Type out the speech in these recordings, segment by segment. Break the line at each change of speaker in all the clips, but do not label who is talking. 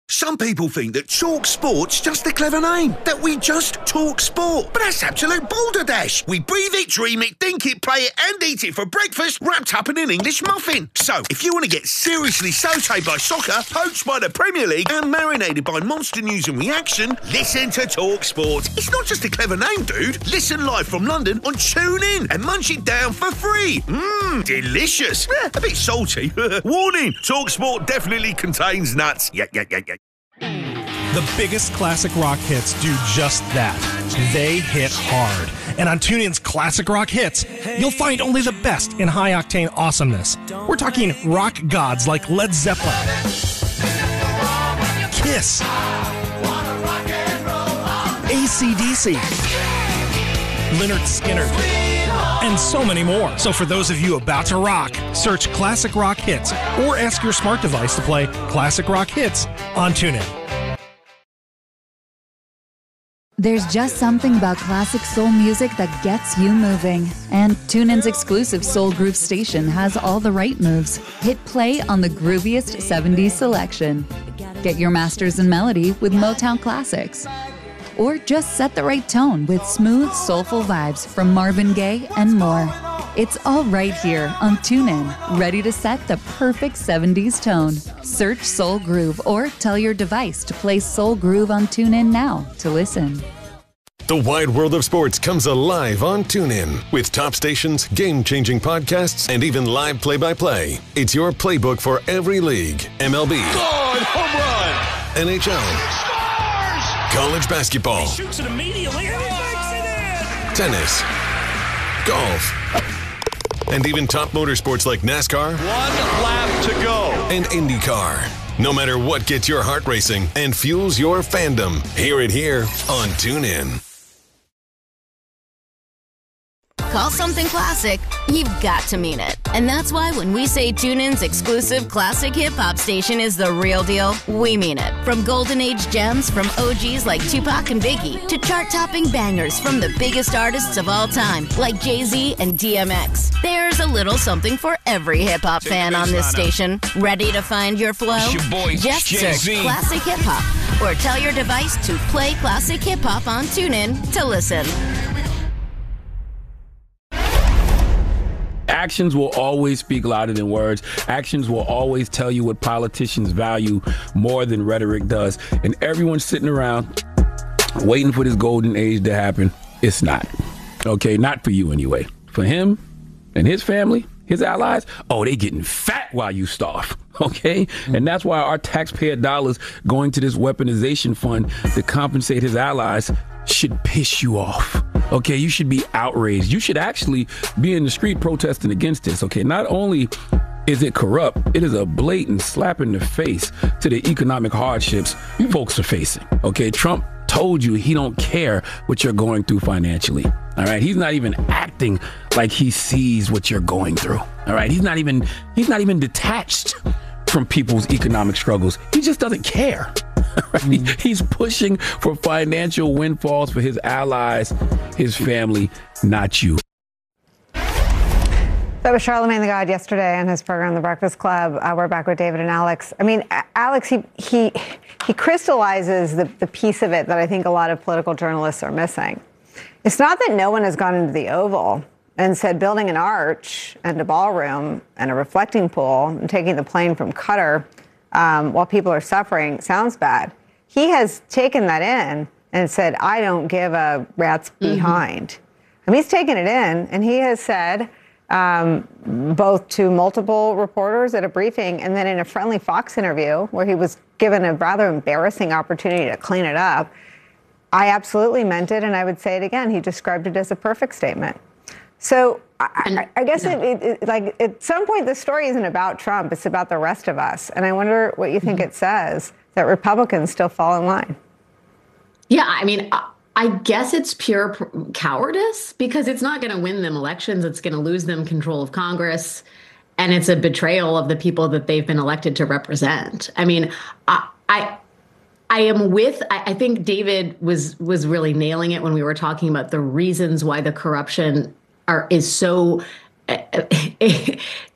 Some people think that Talk Sport's just a clever name, that we just talk sport. But that's absolute balderdash. We breathe it, dream it, think it, play it, and eat it for breakfast, wrapped up in an English muffin. So, if you want to get seriously sautéed by soccer, poached by the Premier League, and marinated by monster news and reaction, listen to Talk Sport. It's not just a clever name, dude. Listen live from London on TuneIn and munch it down for free. Delicious. A bit salty. Warning, Talk Sport definitely contains nuts. Yeah.
The biggest classic rock hits do just that. They hit hard. And on TuneIn's Classic Rock Hits, you'll find only the best in high-octane awesomeness. We're talking rock gods like Led Zeppelin, Kiss, AC/DC, Lynyrd Skynyrd, and so many more. So for those of you about to rock, search Classic Rock Hits or ask your smart device to play Classic Rock Hits on TuneIn.
There's just something about classic soul music that gets you moving. And TuneIn's exclusive Soul Groove station has all the right moves. Hit play on the grooviest 70s selection. Get your masters in melody with Motown classics. Or just set the right tone with smooth, soulful vibes from Marvin Gaye and more. It's all right here on TuneIn, ready to set the perfect 70s tone. Search Soul Groove or tell your device to play Soul Groove on TuneIn now to listen.
The wide world of sports comes alive on TuneIn with top stations, game-changing podcasts, and even live play-by-play. It's your playbook for every league. MLB.
God, home run!
NHL. College basketball.
He shoots it immediately and he makes it in!
Tennis. Golf. And even top motorsports like NASCAR.
1 lap to go.
And IndyCar. No matter what gets your heart racing and fuels your fandom, hear it here on TuneIn.
Call something classic, you've got to mean it. And that's why when we say TuneIn's exclusive classic hip-hop station is the real deal, we mean it. From golden age gems from OGs like Tupac and Biggie to chart-topping bangers from the biggest artists of all time like Jay-Z and DMX. There's a little something for every hip-hop fan on this station. Ready to find your flow?
It's your boy,
Just
Jay-Z.
search Classic Hip Hop or tell your device to play Classic Hip Hop on TuneIn to listen.
Actions will always speak louder than words. Actions will always tell you what politicians value more than rhetoric does. And everyone's sitting around waiting for this golden age to happen. It's not. Okay, not for you anyway. For him and his family, his allies, they getting fat while you starve. Okay? And that's why our taxpayer dollars going to this weaponization fund to compensate his allies should piss you off. Okay, you should be outraged. You should actually be in the street protesting against this. Okay, not only is it corrupt, it is a blatant slap in the face to the economic hardships folks are facing. Okay, Trump told you he don't care what you're going through financially. All right, he's not even acting like he sees what you're going through. All right, he's not even detached from people's economic struggles. He just doesn't care. Right? He's pushing for financial windfalls for his allies, his family, not you.
That was Charlamagne tha God yesterday on his program, The Breakfast Club. We're back with David and Alex. I mean, Alex, he crystallizes the piece of it that I think a lot of political journalists are missing. It's not that no one has gone into the Oval and said building an arch and a ballroom and a reflecting pool and taking the plane from Qatar while people are suffering sounds bad. He has taken that in and said, I don't give a rat's behind. I mean, he's taken it in, and he has said, both to multiple reporters at a briefing and then in a friendly Fox interview where he was given a rather embarrassing opportunity to clean it up, I absolutely meant it, and I would say it again. He described it as a perfect statement. So I guess like at some point, the story isn't about Trump. It's about the rest of us. And I wonder what you think it says that Republicans still fall in line.
Yeah, I mean, I guess it's pure cowardice because it's not going to win them elections. It's going to lose them control of Congress. And it's a betrayal of the people that they've been elected to represent. I mean, I think David was really nailing it when we were talking about the reasons why the corruption is so just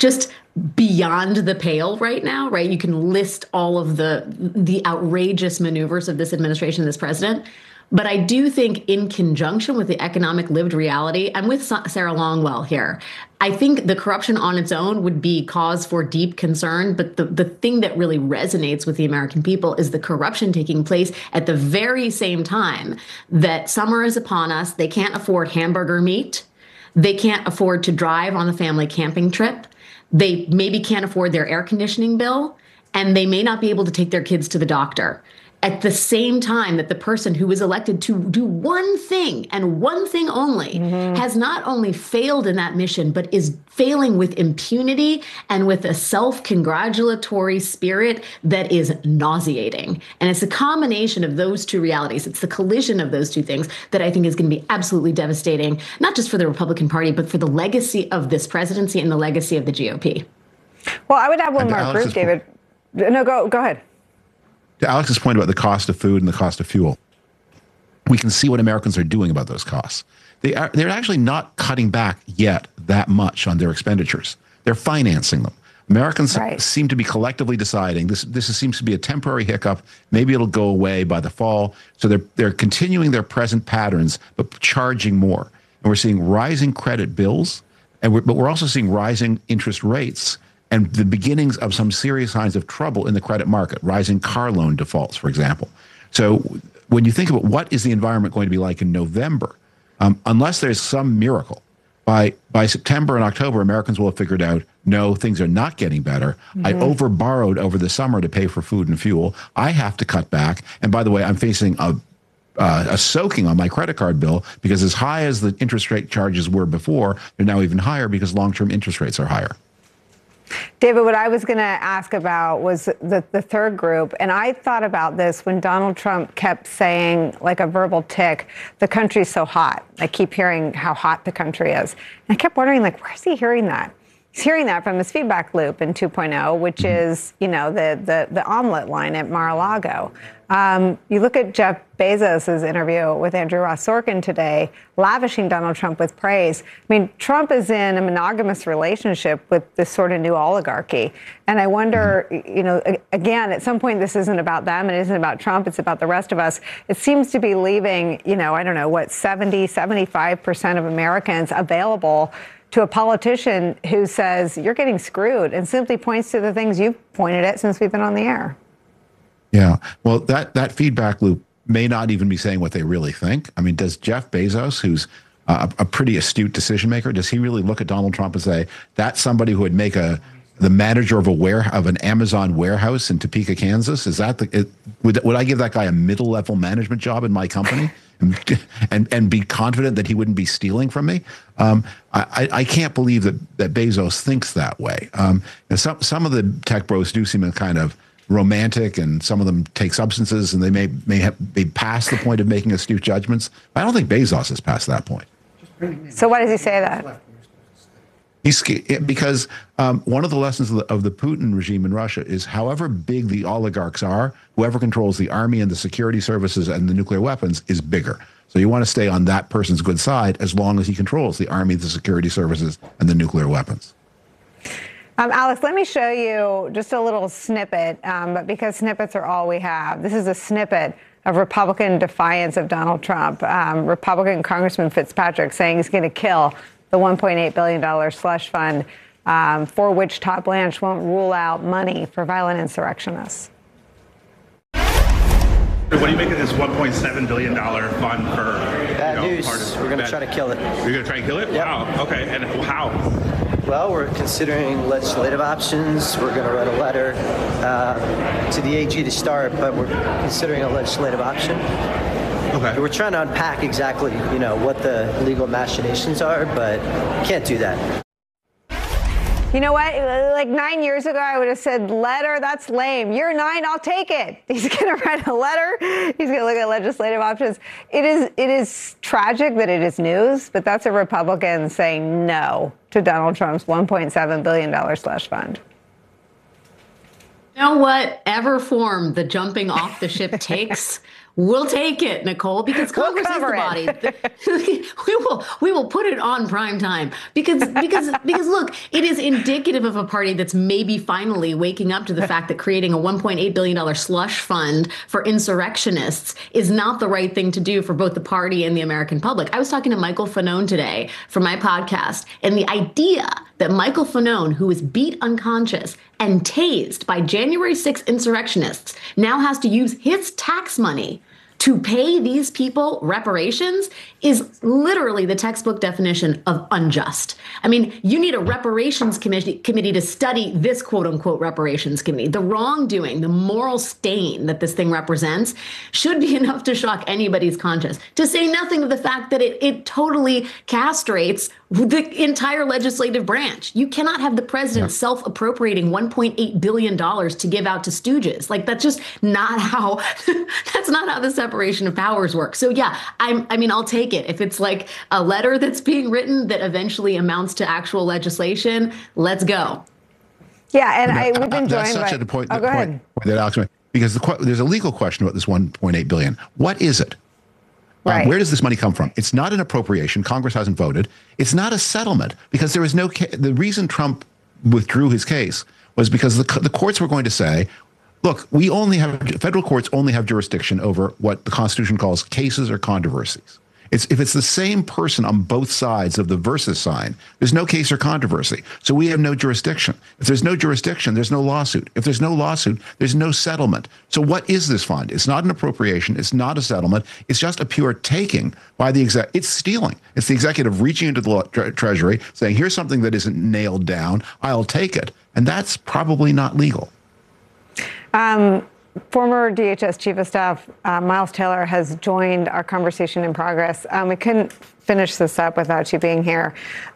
beyond the pale right now, right? You can list all of the outrageous maneuvers of this administration, this president. But I do think in conjunction with the economic lived reality, I'm with Sarah Longwell here. I think the corruption on its own would be cause for deep concern. But the thing that really resonates with the American people is the corruption taking place at the very same time that summer is upon us. They can't afford hamburger meat. They can't afford to drive on the family camping trip. They maybe can't afford their air conditioning bill, and they may not be able to take their kids to the doctor. At the same time that the person who was elected to do one thing and one thing only has not only failed in that mission, but is failing with impunity and with a self-congratulatory spirit that is nauseating. And it's a combination of those two realities. It's the collision of those two things that I think is going to be absolutely devastating, not just for the Republican Party, but for the legacy of this presidency and the legacy of the GOP.
Well, I would have one more group, David. No, go ahead.
To Alex's point about the cost of food and the cost of fuel, we can see what Americans are doing about those costs. They're actually not cutting back yet that much on their expenditures. They're financing them. Americans seem to be collectively deciding this seems to be a temporary hiccup. Maybe it'll go away by the fall. So they're continuing their present patterns, but charging more. And we're seeing rising credit bills, but we're also seeing rising interest rates and the beginnings of some serious signs of trouble in the credit market, rising car loan defaults, for example. So when you think about what is the environment going to be like in November, unless there's some miracle, by September and October, Americans will have figured out, no, things are not getting better. I overborrowed over the summer to pay for food and fuel. I have to cut back. And by the way, I'm facing a soaking on my credit card bill because as high as the interest rate charges were before, they're now even higher because long-term interest rates are higher.
David, what I was going to ask about was the third group. And I thought about this when Donald Trump kept saying, like a verbal tick, the country's so hot. I keep hearing how hot the country is. And I kept wondering, like, where's he hearing that? He's hearing that from his feedback loop in 2.0, which is, the omelet line at Mar-a-Lago. You look at Jeff Bezos' interview with Andrew Ross Sorkin today, lavishing Donald Trump with praise. I mean, Trump is in a monogamous relationship with this sort of new oligarchy. And I wonder, again, at some point, this isn't about them. It isn't about Trump. It's about the rest of us. It seems to be leaving, 75% of Americans available to a politician who says you're getting screwed and simply points to the things you've pointed at since we've been on the air.
Yeah. Well, that feedback loop may not even be saying what they really think. I mean, does Jeff Bezos, who's a pretty astute decision maker, does he really look at Donald Trump and say, that's somebody who would make the manager of an Amazon warehouse in Topeka, Kansas? Is that would I give that guy a middle-level management job in my company? And be confident that he wouldn't be stealing from me? I can't believe that Bezos thinks that way. Some of the tech bros do seem kind of romantic, and some of them take substances, and they may be past the point of making astute judgments. I don't think Bezos is past that point.
So why does he say that?
Because one of the lessons of the Putin regime in Russia is however big the oligarchs are, whoever controls the army and the security services and the nuclear weapons is bigger. So you want to stay on that person's good side as long as he controls the army, the security services, and the nuclear weapons.
Alex, let me show you just a little snippet, but because snippets are all we have. This is a snippet of Republican defiance of Donald Trump. Republican Congressman Fitzpatrick saying he's going to kill the $1.8 billion slush fund, for which Todd Blanche won't rule out money for violent insurrectionists.
What do you make of this $1.7 billion fund for
bad news? We're going to try to kill it.
You're going to try and kill it?
Yep.
Wow. Okay. And how?
Well, we're considering legislative options. We're going to write a letter to the AG to start, but we're considering a legislative option. Okay. We're trying to unpack exactly, what the legal machinations are, but can't do that.
You know what? Like 9 years ago, I would have said, letter, that's lame. You're 9, I'll take it. He's going to write a letter. He's going to look at legislative options. It is tragic that it is news, but that's a Republican saying no to Donald Trump's $1.7 billion slush fund.
You know, whatever form the jumping off the ship takes, We'll take it, Nicole, because Congress is the body. we will put it on prime time because look, it is indicative of a party that's maybe finally waking up to the fact that creating a $1.8 billion slush fund for insurrectionists is not the right thing to do for both the party and the American public. I was talking to Michael Fanone today for my podcast, and the idea that Michael Fanone, who was beat unconscious and tased by January 6th insurrectionists, now has to use his tax money to pay these people reparations is literally the textbook definition of unjust. I mean, you need a reparations committee to study this quote unquote reparations committee. The wrongdoing, the moral stain that this thing represents should be enough to shock anybody's conscience, to say nothing of the fact that it totally castrates the entire legislative branch. You cannot have the president self-appropriating $1.8 billion to give out to stooges. Like, that's just not how, that's not how the separation of powers works. So yeah, I'll take it. If it's like a letter that's being written that eventually amounts to actual legislation, let's go.
Yeah, and we've been joined
by...
Go ahead.
Point that Alex made, because there's a legal question about this $1.8 billion. What is it?
Right.
Where does this money come from? It's not an appropriation. Congress hasn't voted. It's not a settlement, because there is no the reason Trump withdrew his case was because the courts were going to say, look, federal courts only have jurisdiction over what the Constitution calls cases or controversies. If it's the same person on both sides of the versus sign, there's no case or controversy. So we have no jurisdiction. If there's no jurisdiction, there's no lawsuit. If there's no lawsuit, there's no settlement. So what is this fund? It's not an appropriation. It's not a settlement. It's just a pure taking by the It's stealing. It's the executive reaching into the Treasury, saying, here's something that isn't nailed down. I'll take it. And that's probably not legal.
Former DHS Chief of Staff Miles Taylor has joined our conversation in progress. We couldn't finish this up without you being here.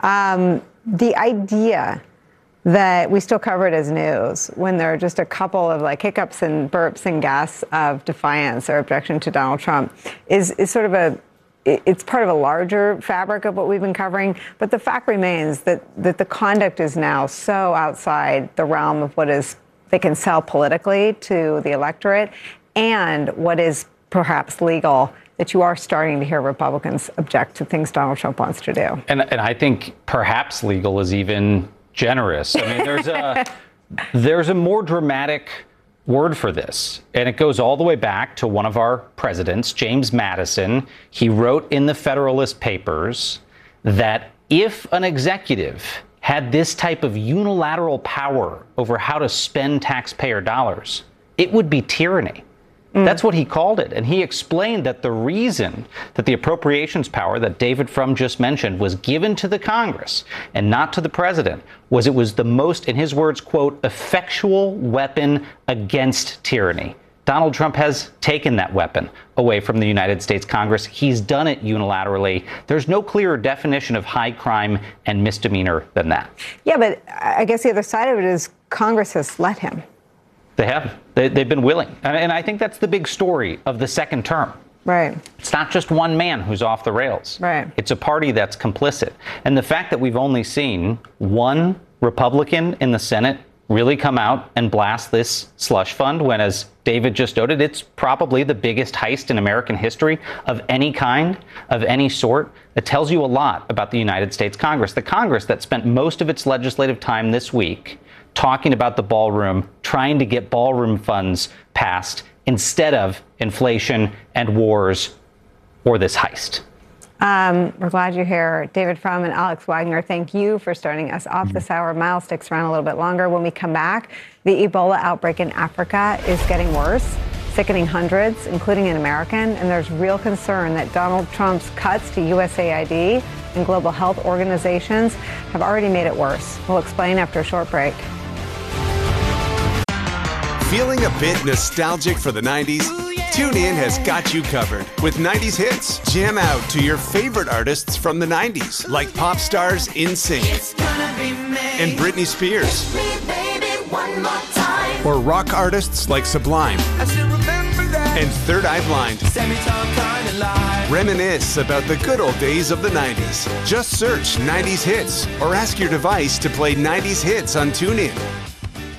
The idea that we still cover it as news when there are just a couple of like hiccups and burps and gasps of defiance or objection to Donald Trump is sort of it's part of a larger fabric of what we've been covering. But the fact remains that the conduct is now so outside the realm of what is they can sell politically to the electorate and what is perhaps legal, that you are starting to hear Republicans object to things Donald Trump wants to do.
And I think perhaps legal is even generous. I mean, there's a more dramatic word for this, and it goes all the way back to one of our presidents, James Madison. He wrote in the Federalist Papers that if an executive had this type of unilateral power over how to spend taxpayer dollars, it would be tyranny. That's what he called it. And he explained that the reason that the appropriations power that David Frum just mentioned was given to the Congress and not to the president was it was the most, in his words, quote, effectual weapon against tyranny. Donald Trump has taken that weapon away from the United States Congress. He's done it unilaterally. There's no clearer definition of high crime and misdemeanor than that.
Yeah, but I guess the other side of it is Congress has let him.
They have. They've been willing. And I think that's the big story of the second term.
Right.
It's not just one man who's off the rails.
Right.
It's a party that's complicit. And the fact that we've only seen one Republican in the Senate really come out and blast this slush fund when, as David just noted, it's probably the biggest heist in American history of any kind, of any sort. It tells you a lot about the United States Congress, the Congress that spent most of its legislative time this week talking about the ballroom, trying to get ballroom funds passed instead of inflation and wars or this heist.
We're glad you're here. David Frum and Alex Wagner, thank you for starting us off this hour. Miles sticks around a little bit longer. When we come back, the Ebola outbreak in Africa is getting worse, sickening hundreds, including an American, and there's real concern that Donald Trump's cuts to USAID and global health organizations have already made it worse. We'll explain after a short break.
Feeling a bit nostalgic for the 90s? TuneIn has got you covered with 90s hits. Jam out to your favorite artists from the 90s, like pop stars NSYNC and Britney Spears. Or rock artists like Sublime and Third Eye Blind. Reminisce about the good old days of the 90s. Just search 90s hits or ask your device to play 90s hits on TuneIn.